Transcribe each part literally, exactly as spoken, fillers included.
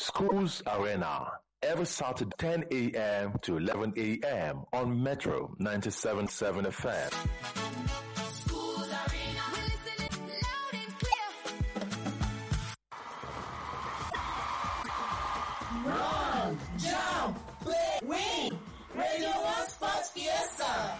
Schools Arena. Every Saturday ten a.m. to eleven a.m. on Metro ninety-seven point seven F M. Schools Arena. We listen loud and clear. Run, jump, play, win. Radio One Sports Fiesta.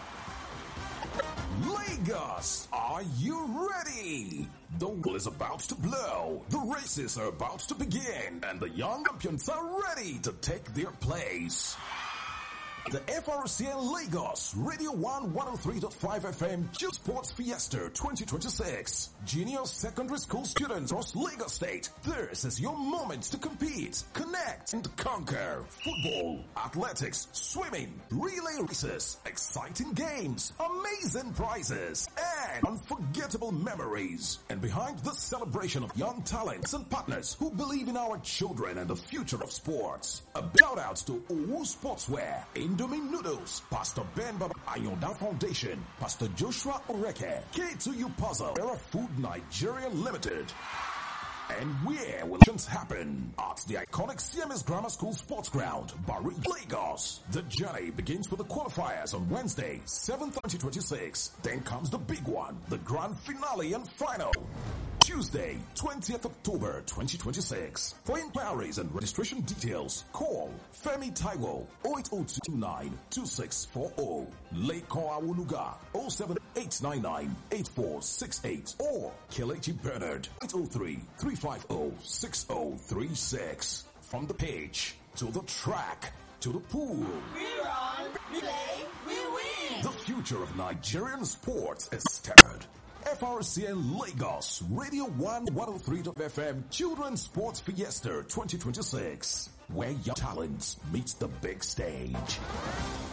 Lagos, are you ready? The whistle is about to blow, the races are about to begin, and the young champions are ready to take their place. The F R C N Lagos Radio one one oh three point five F M Youth Sports Fiesta twenty twenty-six. Junior secondary school students across Lagos State. This is your moment to compete, connect, and conquer. Football, athletics, swimming, relay races, exciting games, amazing prizes, and unforgettable memories. And behind this celebration of young talents and partners who believe in our children and the future of sports, a shout out to Owu Sportswear, Indomie Noodles, Pastor Ben Baba Ayonda Foundation, Pastor Joshua Oreke, K two U Puzzle, Era Food Nigeria Limited. And where will actions happen? At the iconic C M S Grammar School Sports Ground, Barry, Lagos. The journey begins with the qualifiers on Wednesday, seventh twenty twenty-six. Then comes the big one, the grand finale and final. Tuesday, twentieth October twenty twenty-six. For inquiries and registration details, call Femi Taiwo oh eight oh two nine two six four oh, Leko Awunuga oh seven eight nine nine eight four six eight, or Kelechi Bernard eight oh three three five oh six oh three six. From the pitch to the track to the pool, We run, we play, we win. the future of Nigerian sports is staggered. F R C N Lagos, Radio one one oh three point F M Children's Sports Fiesta twenty twenty-six, where young talents meet the big stage.